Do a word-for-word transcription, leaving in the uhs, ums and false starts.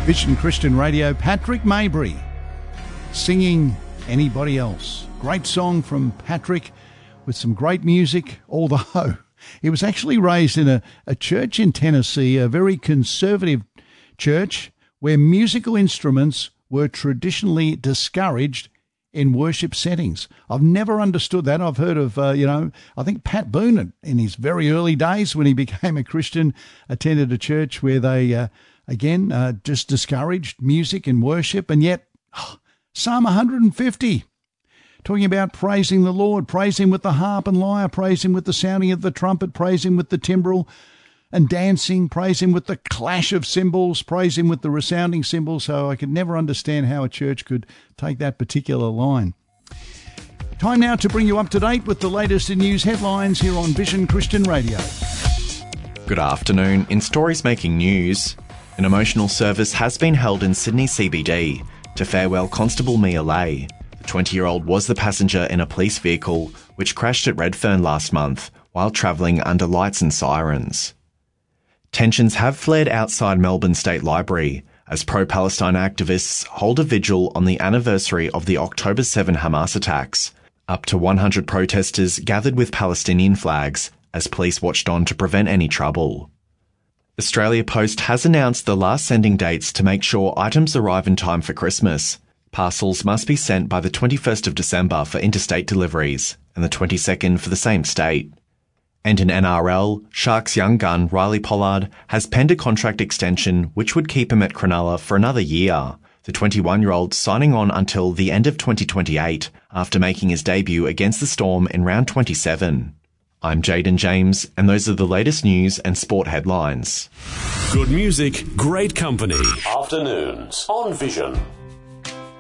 Vision Christian Radio, Patrick Maybury singing Anybody Else. Great song from Patrick with some great music, although he was actually raised in a, a church in Tennessee, a very conservative church where musical instruments were traditionally discouraged in worship settings. I've never understood that. I've heard of, uh, you know, I think Pat Boone in his very early days when he became a Christian attended a church where they, uh, again, uh, just discouraged music and worship. And yet, oh, Psalm one hundred fifty, talking about praising the Lord, praise him with the harp and lyre, praise him with the sounding of the trumpet, praise him with the timbrel and dancing, praise him with the clash of cymbals, praise him with the resounding cymbals. So I could never understand how a church could take that particular line. Time now to bring you up to date with the latest in news headlines here on Vision Christian Radio. Good afternoon. In stories making news, an emotional service has been held in Sydney C B D to farewell Constable Mia Lay. The twenty-year-old was the passenger in a police vehicle which crashed at Redfern last month while travelling under lights and sirens. Tensions have flared outside Melbourne State Library as pro-Palestine activists hold a vigil on the anniversary of the October seventh Hamas attacks. Up to one hundred protesters gathered with Palestinian flags as police watched on to prevent any trouble. Australia Post has announced the last sending dates to make sure items arrive in time for Christmas. Parcels must be sent by the twenty-first of December for interstate deliveries and the twenty-second for the same state. And in N R L, Sharks young gun Riley Pollard has penned a contract extension which would keep him at Cronulla for another year. The twenty-one-year-old signing on until the end of twenty twenty-eight after making his debut against the Storm in round twenty-seven. I'm Jaden James, and those are the latest news and sport headlines. Good music, great company. Afternoons on Vision.